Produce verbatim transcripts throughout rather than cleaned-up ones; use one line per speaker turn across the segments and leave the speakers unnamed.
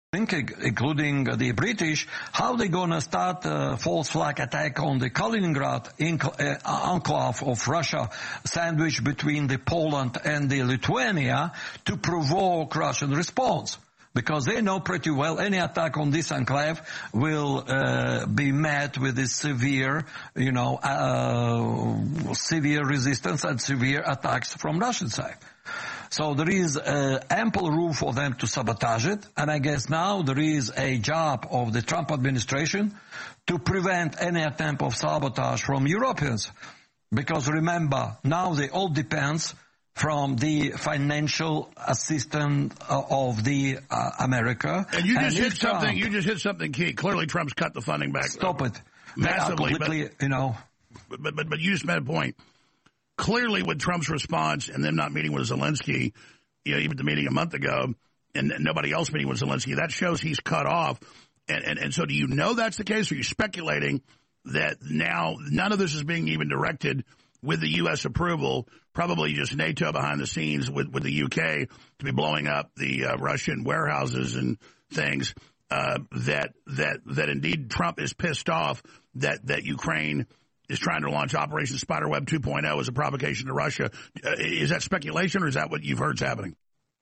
including the British, how they going to start a false flag attack on the Kaliningrad uh, enclave of Russia, sandwiched between the Poland and the Lithuania, to provoke Russian response. Because they know pretty well any attack on this enclave will uh, be met with this severe, you know, uh, severe resistance and severe attacks from Russian side. So there is uh, ample room for them to sabotage it, and I guess now there is a job of the Trump administration to prevent any attempt of sabotage from Europeans. Because remember, now they all depends from the financial assistance of the uh, America.
And you just
and
hit something.
Trump,
you just hit something key. Clearly, Trump's cut the funding back.
Stop it.
Massively,
completely, you know.
But, but but you just made a point. Clearly, with Trump's response and them not meeting with Zelensky, you know, even the meeting a month ago, and nobody else meeting with Zelensky, that shows he's cut off. And, and and so, do you know that's the case? Or are you speculating that now none of this is being even directed with the U S approval, probably just NATO behind the scenes with, with the U K to be blowing up the uh, Russian warehouses and things, uh, that that that indeed Trump is pissed off that, that Ukraine is trying to launch Operation Spiderweb two point oh as a provocation to Russia. Uh, is that speculation, or is that what you've heard is happening?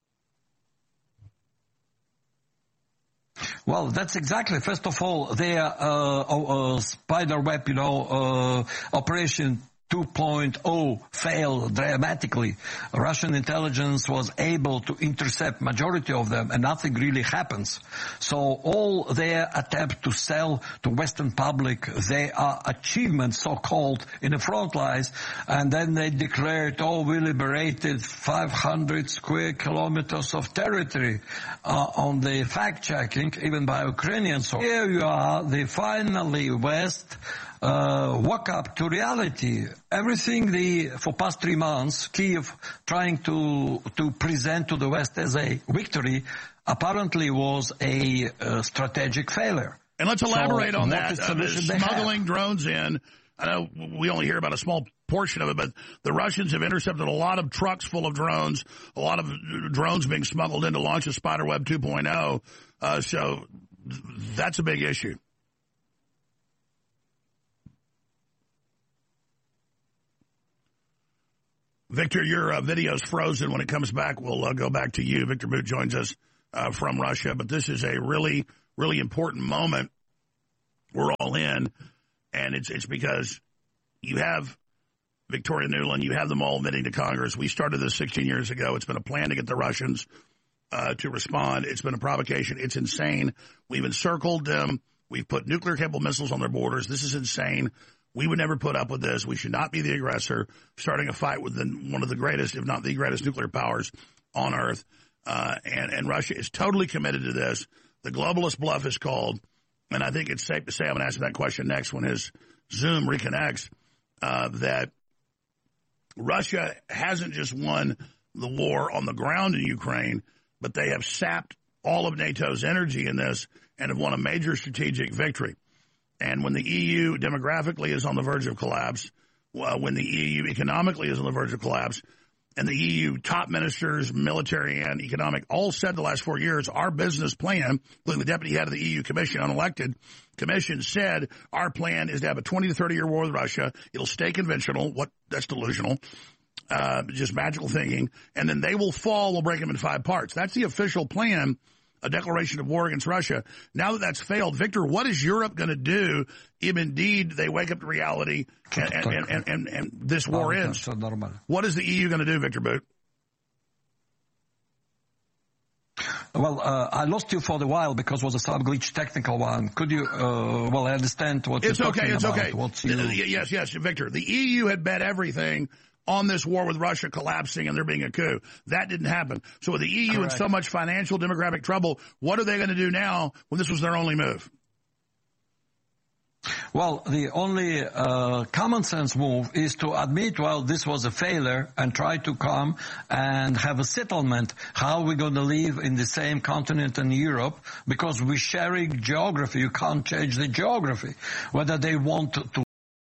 Well, that's exactly, first of all, their uh, uh, Spiderweb, you know, uh, Operation two point oh failed dramatically. Russian intelligence was able to intercept majority of them, and nothing really happens. So all their attempt to sell to Western public, they are achievements, so-called, in the front lines, and then they declared, oh, we liberated five hundred square kilometers of territory uh, on the fact-checking, even by Ukrainians. So here you are, they finally, West, Uh, woke up to reality. Everything the for past three months, Kiev trying to to present to the West as a victory, apparently was a uh, strategic failure.
And let's elaborate
so
on that. Uh, smuggling drones in. I know we only hear about a small portion of it, but the Russians have intercepted a lot of trucks full of drones, a lot of drones being smuggled in to launch a Spiderweb two point oh. Uh, so that's a big issue. Victor, your uh, video's frozen. When it comes back, we'll uh, go back to you. Victor Bout joins us uh, from Russia. But this is a really, really important moment we're all in. And it's it's because you have Victoria Nuland, you have them all admitting to Congress. We started this sixteen years ago. It's been a plan to get the Russians uh, to respond. It's been a provocation. It's insane. We've encircled them. We've put nuclear-capable missiles on their borders. This is insane. We would never put up with this. We should not be the aggressor, starting a fight with the, one of the greatest, if not the greatest, nuclear powers on Earth. Uh, and, and Russia is totally committed to this. The globalist bluff is called. And I think it's safe to say, I'm going to ask him that question next when his Zoom reconnects, uh, that Russia hasn't just won the war on the ground in Ukraine, but they have sapped all of NATO's energy in this and have won a major strategic victory. And when the E U demographically is on the verge of collapse, uh, when the E U economically is on the verge of collapse, and the E U top ministers, military and economic, all said the last four years, our business plan, including the deputy head of the E U Commission, unelected commission, said our plan is to have a twenty to thirty year war with Russia. It'll stay conventional. What? That's delusional. Uh, just magical thinking. And then they will fall. We'll break them in five parts. That's the official plan. A declaration of war against Russia. Now that that's failed, Victor, what is Europe going to do if indeed they wake up to reality and, and, and, and, and, and this war ends? What is the E U going to do, Victor Bout?
Well, uh, I lost you for a while because it was a sub-glitch technical one. Could you, uh, well, I understand what
it's
you're
okay,
talking
it's
about.
okay,
It's
okay.
okay.
Yes, yes, Victor. The E U had bet everything on this war with Russia collapsing and there being a coup. That didn't happen. So with the E U Correct. in so much financial demographic trouble, what are they going to do now when this was their only move?
Well, the only uh, common sense move is to admit, well, this was a failure and try to come and have a settlement. How are we going to live in the same continent in Europe? Because we're sharing geography. You can't change the geography. Whether they want to